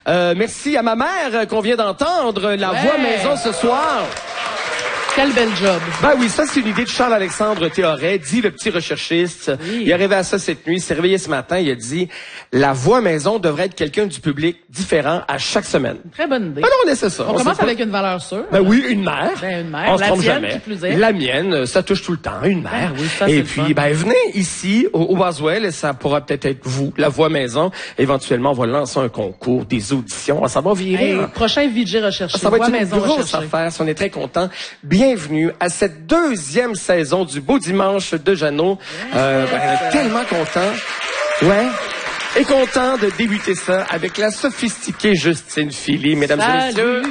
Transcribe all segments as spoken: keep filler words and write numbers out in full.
Euh, merci à ma mère qu'on vient d'entendre, la ouais. voix maison ce soir. Quel bel job. Ben oui, ça c'est une idée de Charles-Alexandre Théoret, dit le petit recherchiste. Oui. Il est arrivé à ça cette nuit, il s'est réveillé ce matin, il a dit « La voix maison devrait être quelqu'un du public différent à chaque semaine. » Très bonne idée. Ben non, on essaie ça. On, on commence pas. avec une valeur sûre. Ben oui, une mère. Ben une mère. On se la trompe tienne, jamais. qui plus est. La mienne, ça touche tout le temps, une mère. Ben oui, ça, et c'est puis, le fun. ben venez ici, au, au Boswell, et ça pourra peut-être être vous, la voix maison. Éventuellement, on va lancer un concours, des auditions. Ça va virer. Hey, hein. Prochain V J recherché. Ça va voix être une maison grosse recherchée. affaire. On est très contents. Bienvenue à cette deuxième saison du Beau Dimanche de Jeannot. Euh, ben, on est tellement contents. Ouais. Et content de débuter ça avec la sophistiquée Justine Philly, mesdames Salut. et messieurs.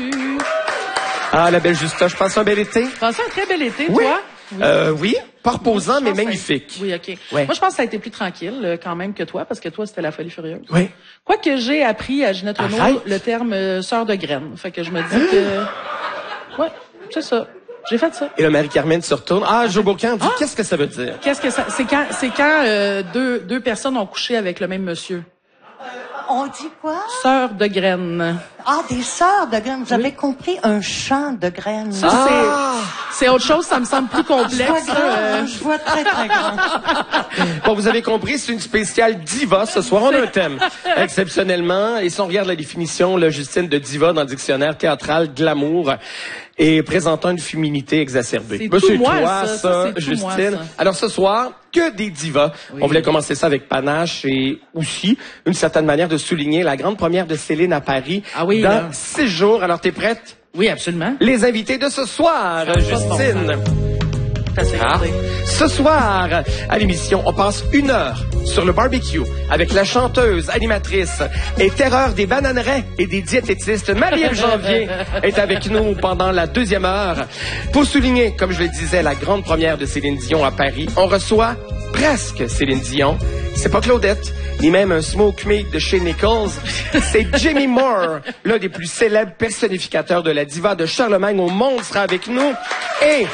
Ah, la belle Justa, je passe un bel été. Passez un très bel été, Oui. toi? Oui. Euh, oui. Pas reposant, Je mais pense que ça a- magnifique. Oui, OK. Ouais. Moi, je pense que ça a été plus tranquille euh, quand même que toi, parce que toi, c'était la folie furieuse. Oui. Quoique j'ai appris à Ginette Renaud Arrête. le terme euh, sœur de graine. Fait que je me dis que... Ouais, c'est ça. J'ai fait ça. Et là, Marie-Carmen se retourne. Ah, Joe Bocan dit, Ah! qu'est-ce que ça veut dire? Qu'est-ce que ça... C'est quand, c'est quand euh, deux, deux personnes ont couché avec le même monsieur. On dit quoi? Sœur de graine. Ah, des sœurs de graines. Vous avez compris un champ de graines. Ça, Ah! c'est, c'est autre chose, ça me semble plus Je vois complexe. grand, là, euh. hein, je vois très, très grand. Bon, vous avez compris, c'est une spéciale diva ce soir. On a un thème, exceptionnellement. Et si on regarde la définition, là, Justine, de diva dans le dictionnaire théâtral glamour, et présentant une féminité exacerbée. C'est Ben, tout c'est moi, toi, ça. ça, Ça, c'est tout Justine. moi, ça. Alors ce soir, que des divas. Oui. On voulait commencer ça avec panache et aussi, une certaine manière de souligner la grande première de Céline à Paris Ah oui, dans là. six jours. Alors t'es prête? Oui, absolument. Les invités de ce soir, Ça a pas de Justine. Assez Ah. gardé. Ce soir, à l'émission, on passe une heure sur le barbecue avec la chanteuse, animatrice et terreur des bananeraies et des diététistes. Marie-Ève Janvier est avec nous pendant la deuxième heure. Pour souligner, comme je le disais, la grande première de Céline Dion à Paris, on reçoit presque Céline Dion. C'est pas Claudette, ni même un smoke meat de chez Nichols. C'est Jimmy Moore, l'un des plus célèbres personnificateurs de la diva de Charlemagne au monde, sera avec nous. Et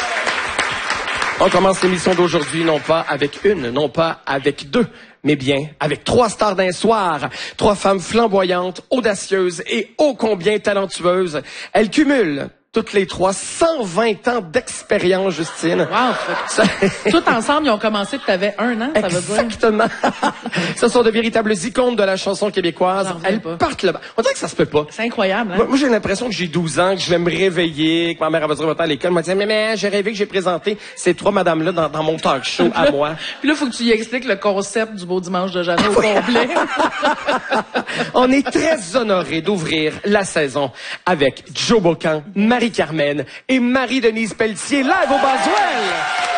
on commence l'émission d'aujourd'hui non pas avec une, non pas avec deux, mais bien avec trois stars d'un soir. Trois femmes flamboyantes, audacieuses et ô combien talentueuses. Elles cumulent toutes les trois cent vingt ans d'expérience, Justine. Wow. Ça- Tout ensemble, ils ont commencé que t'avais un an, ça veut dire. Exactement. Ce sont de véritables icônes de la chanson québécoise. J'en reviens Elles pas. partent le bas. On dirait que ça se peut pas. C'est incroyable, hein? Moi, moi, j'ai l'impression que j'ai douze ans, que je vais me réveiller, que ma mère elle va se remonter à l'école. Elle m'a dit, mais, mais j'ai rêvé que j'ai présenté ces trois madames-là dans, dans mon talk show à moi. Puis là, faut que tu y expliques le concept du Beau Dimanche de Jeannot au complet. On est très honorés d'ouvrir la saison avec Joe Bocan, Marie-Carmen et Marie-Denise Pelletier, live au Boswell.